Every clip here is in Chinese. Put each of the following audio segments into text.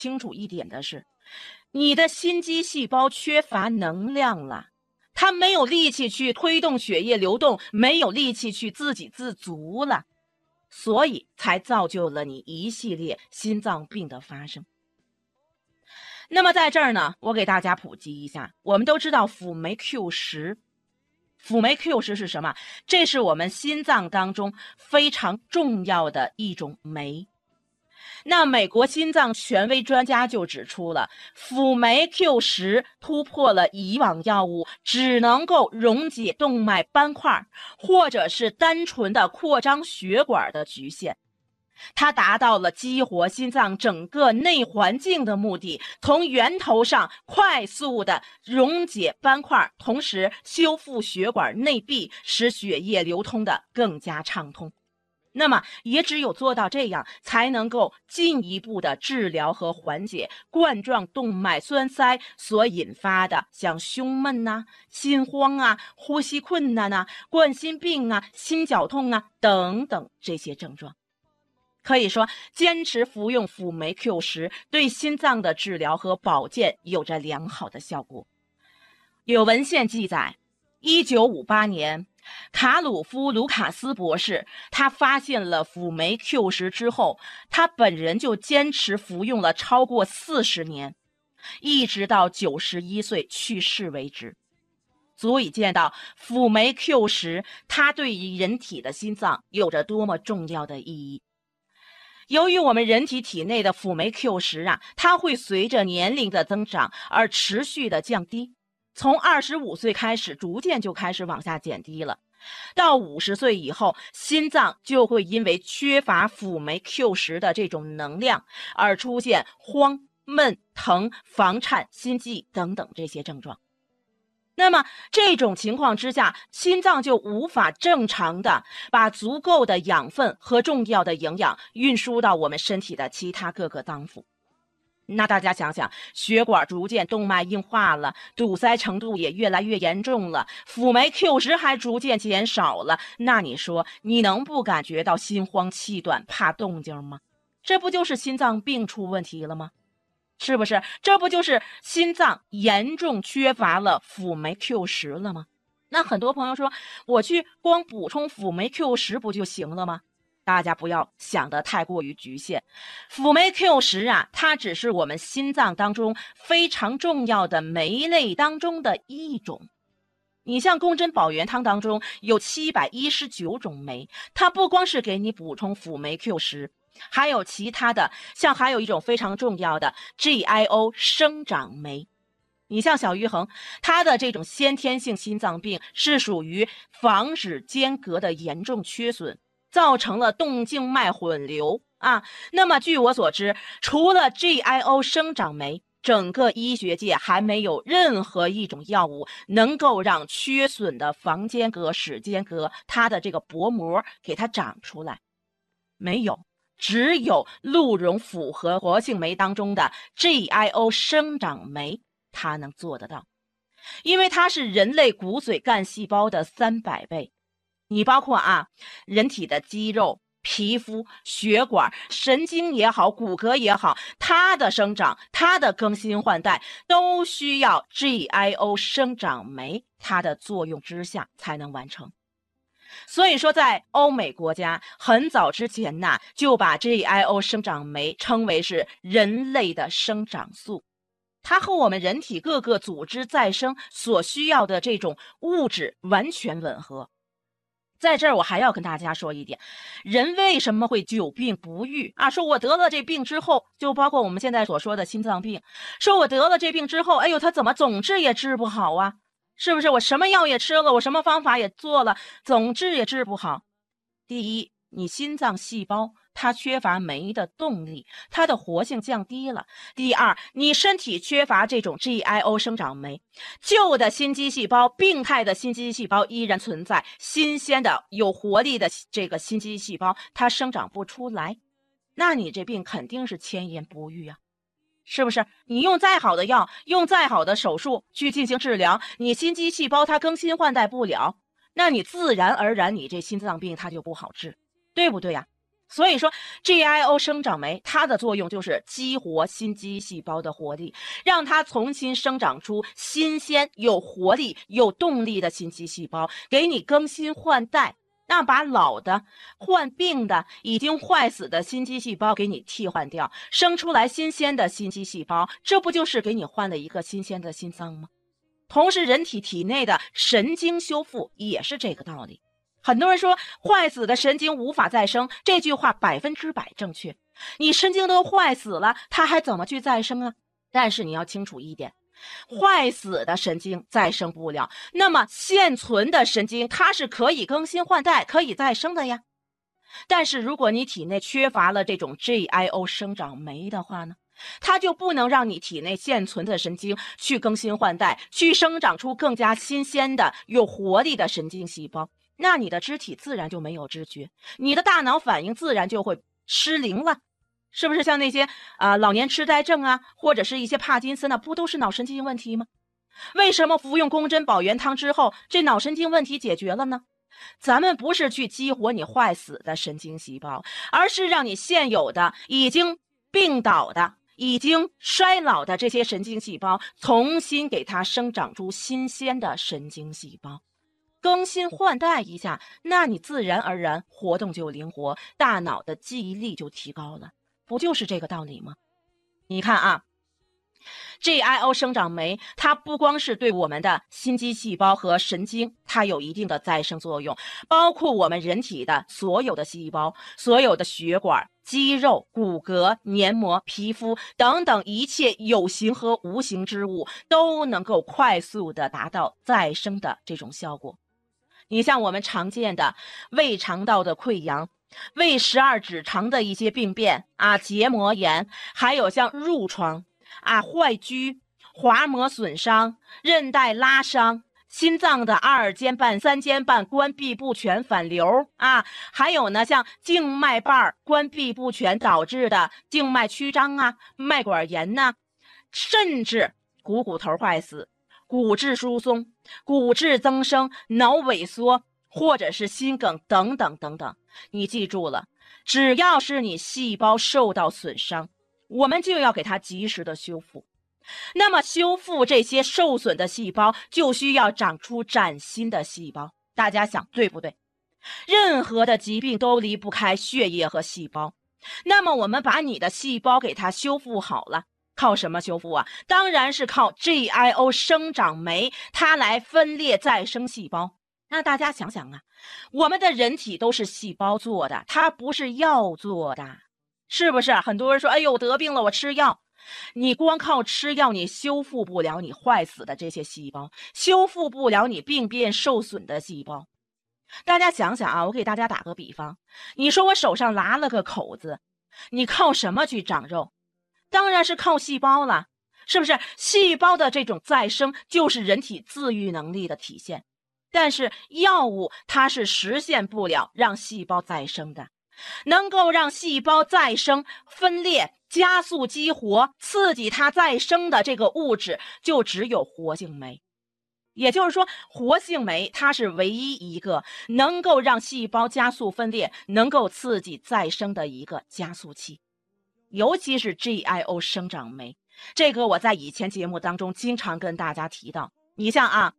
清楚一点的是，你的心肌细胞缺乏能量了，它没有力气去推动血液流动，没有力气去自给自足了，所以才造就了你一系列心脏病的发生。那么在这儿呢，我给大家普及一下，我们都知道辅酶 Q10， 辅酶 Q10是什么？这是我们心脏当中非常重要的一种酶。那美国心脏权威专家就指出了，辅酶 Q10 突破了以往药物只能够溶解动脉斑块或者是单纯的扩张血管的局限，它达到了激活心脏整个内环境的目的，从源头上快速的溶解斑块，同时修复血管内壁，使血液流通的更加畅通。那么也只有做到这样，才能够进一步的治疗和缓解冠状动脉栓塞所引发的像胸闷啊、心慌啊、呼吸困难啊、冠心病啊、心绞痛啊等等这些症状。可以说，坚持服用辅酶 Q10 对心脏的治疗和保健有着良好的效果。有文献记载，1958年，卡鲁夫·卢卡斯博士他发现了辅酶 Q10 之后，他本人就坚持服用了超过40年，一直到91岁去世为止。足以见到辅酶 Q10 它对于人体的心脏有着多么重要的意义。由于我们人体体内的辅酶 Q10 它会随着年龄的增长而持续的降低，从25岁开始逐渐就开始往下减低了，到50岁以后，心脏就会因为缺乏辅酶 Q10 的这种能量而出现慌、闷、疼、房颤、心悸等等这些症状。那么这种情况之下，心脏就无法正常的把足够的养分和重要的营养运输到我们身体的其他各个脏腑。那大家想想，血管逐渐动脉硬化了，堵塞程度也越来越严重了，辅酶 Q10 还逐渐减少了，那你说你能不感觉到心慌气短怕动静吗？这不就是心脏病出问题了吗？是不是？这不就是心脏严重缺乏了辅酶 Q10 了吗？那很多朋友说，我去光补充辅酶 Q10 不就行了吗？大家不要想得太过于局限，辅酶 Q10它只是我们心脏当中非常重要的酶类当中的一种。你像公针保元汤当中有719种酶，它不光是给你补充辅酶 Q10，还有其他的，像还有一种非常重要的 GIO 生长酶。你像小于衡，它的这种先天性心脏病是属于房室间隔的严重缺损，造成了动静脉混流啊。那么据我所知，除了 GIO 生长酶，整个医学界还没有任何一种药物能够让缺损的房间隔、室间隔它的这个薄膜给它长出来，没有。只有鹿茸复合活性酶当中的 GIO 生长酶它能做得到，因为它是人类骨髓干细胞的300倍。你包括人体的肌肉、皮肤、血管、神经也好，骨骼也好，它的生长、它的更新换代都需要 GIO 生长酶它的作用之下才能完成。所以说在欧美国家很早之前就把 GIO 生长酶称为是人类的生长素，它和我们人体各个组织再生所需要的这种物质完全吻合。在这儿我还要跟大家说一点，人为什么会久病不愈说我得了这病之后，就包括我们现在所说的心脏病，说我得了这病之后，哎呦，他怎么总治也治不好啊？是不是？我什么药也吃了，我什么方法也做了，总治也治不好。第一，你心脏细胞它缺乏酶的动力，它的活性降低了。第二，你身体缺乏这种 GIO 生长酶，旧的心肌细胞、病态的心肌细胞依然存在，新鲜的有活力的这个心肌细胞它生长不出来，那你这病肯定是千言不愈啊。是不是？你用再好的药，用再好的手术去进行治疗，你心肌细胞它更新换代不了，那你自然而然你这心脏病它就不好治，对不对呀？ 所以说 GIO 生长酶它的作用就是激活心肌细胞的活力，让它重新生长出新鲜、有活力、有动力的心肌细胞，给你更新换代，那把老的、患病的、已经坏死的心肌细胞给你替换掉，生出来新鲜的心肌细胞，这不就是给你换了一个新鲜的心脏吗？同时，人体内的神经修复也是这个道理。很多人说坏死的神经无法再生，这句话100%正确。你神经都坏死了，它还怎么去再生啊？但是你要清楚一点，坏死的神经再生不了，那么现存的神经它是可以更新换代、可以再生的呀。但是如果你体内缺乏了这种 GIO 生长酶的话呢，它就不能让你体内现存的神经去更新换代，去生长出更加新鲜的、有活力的神经细胞。那你的肢体自然就没有知觉，你的大脑反应自然就会失灵了，是不是？像那些老年痴呆症啊，或者是一些帕金森啊，不都是脑神经问题吗？为什么服用宫针保元汤之后，这脑神经问题解决了呢？咱们不是去激活你坏死的神经细胞，而是让你现有的已经病倒的、已经衰老的这些神经细胞，重新给它生长出新鲜的神经细胞。更新换代一下，那你自然而然活动就灵活，大脑的记忆力就提高了，不就是这个道理吗？你看啊，GIO 生长酶它不光是对我们的心肌细胞和神经它有一定的再生作用，包括我们人体的所有的细胞、所有的血管、肌肉、骨骼、黏膜、皮肤等等一切有形和无形之物都能够快速的达到再生的这种效果。你像我们常见的胃肠道的溃疡、胃12指肠的一些病变结膜炎，还有像褥疮坏疽、滑膜损伤、韧带拉伤、心脏的2尖瓣、3尖瓣关闭不全反流还有呢像静脉瓣关闭不全导致的静脉曲张脉管炎甚至股头坏死、骨质疏松、骨质增生、脑萎缩，或者是心梗等等等等。你记住了，只要是你细胞受到损伤，我们就要给它及时的修复。那么修复这些受损的细胞，就需要长出崭新的细胞。大家想对不对？任何的疾病都离不开血液和细胞。那么我们把你的细胞给它修复好了，靠什么修复啊？当然是靠 GIO 生长酶，它来分裂再生细胞。那大家想想我们的人体都是细胞做的，它不是药做的，是不是？很多人说，哎呦，得病了，我吃药。你光靠吃药，你修复不了你坏死的这些细胞，修复不了你病变受损的细胞。大家想想我给大家打个比方，你说我手上拉了个口子，你靠什么去长肉？当然是靠细胞了，是不是？细胞的这种再生就是人体自愈能力的体现。但是药物它是实现不了让细胞再生的，能够让细胞再生、分裂、加速激活、刺激它再生的这个物质就只有活性酶。也就是说，活性酶它是唯一一个能够让细胞加速分裂、能够刺激再生的一个加速器。尤其是 GIO 生长酶，这个我在以前节目当中经常跟大家提到。你像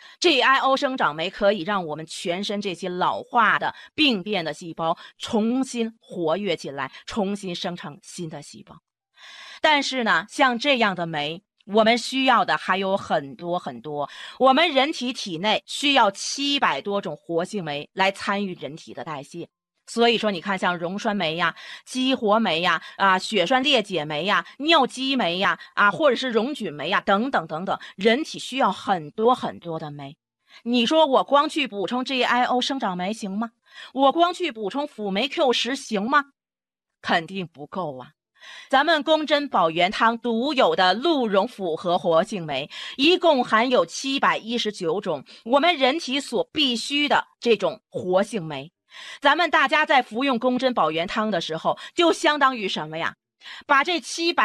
GIO 生长酶可以让我们全身这些老化的病变的细胞重新活跃起来，重新生成新的细胞。但是呢，像这样的酶，我们需要的还有很多很多。我们人体内需要700多种活性酶来参与人体的代谢。所以说你看像溶栓酶激活酶血栓裂解酶尿激酶或者是溶菌酶等等等等，人体需要很多很多的酶。你说我光去补充 GIO 生长酶行吗？我光去补充辅酶 Q10 行吗？肯定不够咱们宫针保元汤独有的鹿茸复合活性酶，一共含有719种我们人体所必需的这种活性酶。咱们大家在服用宫针保元汤的时候，就相当于什么呀？把这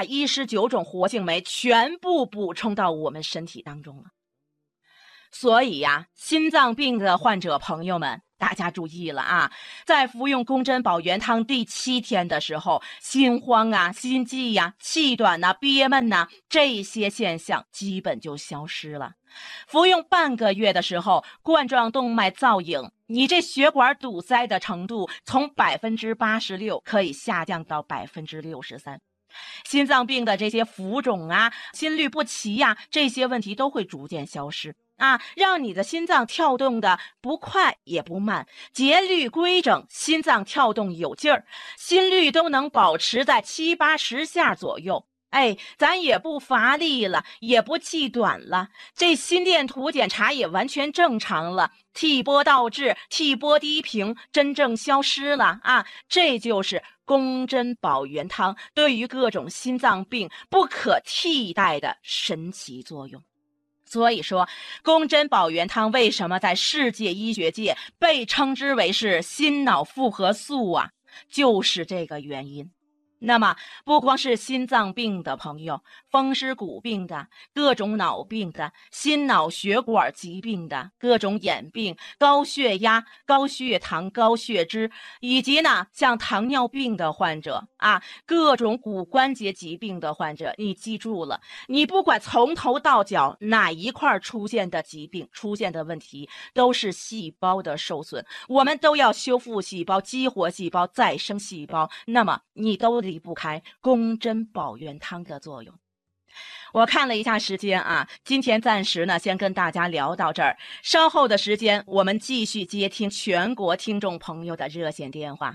719种活性酶全部补充到我们身体当中了。所以心脏病的患者朋友们， 大家注意了啊，在服用公珍宝元汤第7天的时候，心慌啊、心悸呀、气短呐、憋闷呐，这些现象基本就消失了。服用半个月的时候，冠状动脉造影，你这血管堵塞的程度从86%可以下降到63%。心脏病的这些浮肿啊、心律不齐呀，这些问题都会逐渐消失啊，让你的心脏跳动的不快也不慢，节律规整，心脏跳动有劲儿，心率都能保持在70、80下左右。哎，咱也不乏力了，也不气短了，这心电图检查也完全正常了，T 波倒置， T 波低平，真正消失了啊！这就是公珍宝元汤对于各种心脏病不可替代的神奇作用。所以说，公珍宝元汤为什么在世界医学界被称之为是心脑复合素啊？就是这个原因。那么不光是心脏病的朋友，风湿骨病的，各种脑病的，心脑血管疾病的，各种眼病，高血压、高血糖、高血脂，以及呢像糖尿病的患者啊，各种骨关节疾病的患者，你记住了，你不管从头到脚哪一块出现的疾病、出现的问题，都是细胞的受损，我们都要修复细胞、激活细胞、再生细胞，那么你都离不开公珍宝元汤的作用。我看了一下时间啊，今天暂时呢先跟大家聊到这儿，稍后的时间我们继续接听全国听众朋友的热线电话。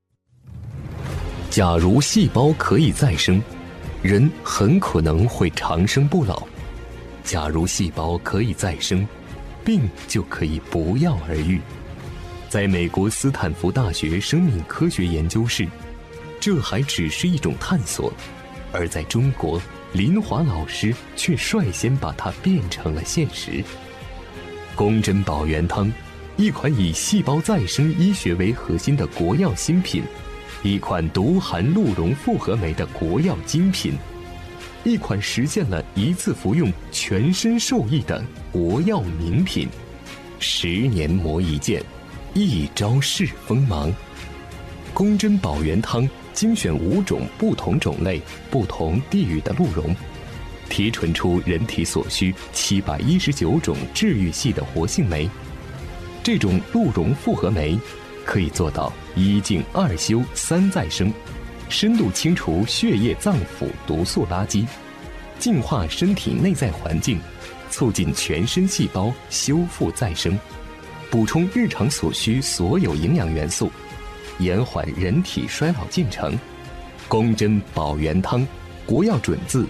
假如细胞可以再生，人很可能会长生不老；假如细胞可以再生，病就可以不药而愈。在美国斯坦福大学生命科学研究室，这还只是一种探索，而在中国，林华老师却率先把它变成了现实。公珍宝元汤，一款以细胞再生医学为核心的国药新品，一款独含鹿茸复合酶的国药精品，一款实现了一次服用全身受益的国药名品。10年磨一剑，一朝试锋芒。公珍宝元汤精选5种不同种类、不同地域的鹿茸，提纯出人体所需719种治愈系的活性酶。这种鹿茸复合酶可以做到1净2修3再生，深度清除血液脏腑毒素垃圾，净化身体内在环境，促进全身细胞修复再生，补充日常所需所有营养元素，延缓人体衰老进程。公珍宝元汤，国药准字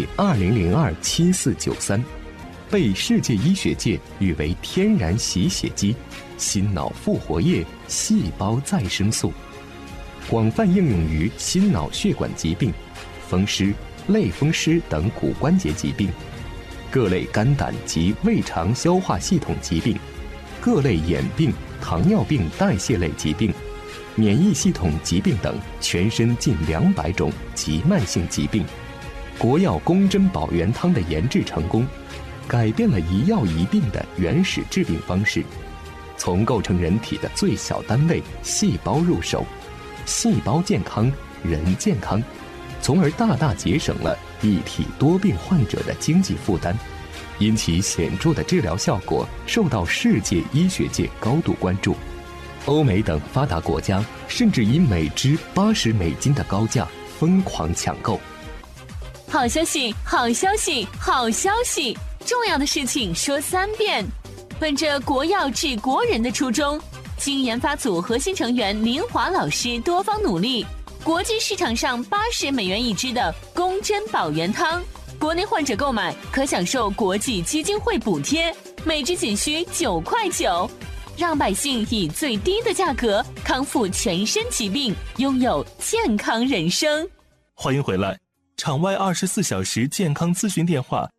Z20027493，被世界医学界誉为天然洗血机、心脑复活液、细胞再生素，广泛应用于心脑血管疾病、风湿、类风湿等骨关节疾病，各类肝胆及胃肠消化系统疾病，各类眼病、糖尿病代谢类疾病，免疫系统疾病等全身近200种及慢性疾病。国药公珍宝元汤的研制成功，改变了一药一病的原始治病方式，从构成人体的最小单位细胞入手，细胞健康，人健康，从而大大节省了一体多病患者的经济负担，因其显著的治疗效果受到世界医学界高度关注。欧美等发达国家甚至以每支80美金的高价疯狂抢购。 好消息，好消息，好消息！重要的事情说3遍。本着国药治国人的初衷，经研发组核心成员林华老师多方努力，国际市场上80美元一支的公珍宝元汤，国内患者购买可享受国际基金会补贴，每支仅需9.9块，让百姓以最低的价格康复全身疾病，拥有健康人生。 欢迎回来，场外24小时健康咨询电话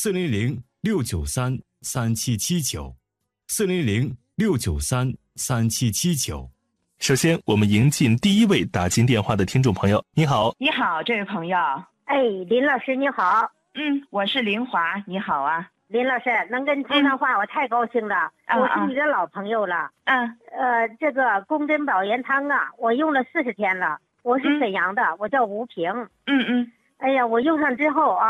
：400-693-3779，400-693-3779。首先，我们迎进第一位打进电话的听众朋友。你好， 你好，这位朋友。 哎，林老师你好。 我是林华，你好啊。 林老师能跟你通上话，我太高兴了。我是你的老朋友了。这个宫珍保元汤啊，我用了40天了。我是沈阳的，我叫吴平。哎呀，我用上之后啊。